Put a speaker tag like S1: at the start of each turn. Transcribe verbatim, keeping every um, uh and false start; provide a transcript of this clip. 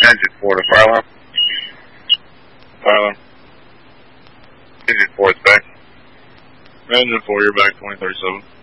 S1: Engine four to fire alarm. Fire alarm. Engine four is back.
S2: Engine four, you're back twenty thirty-seven.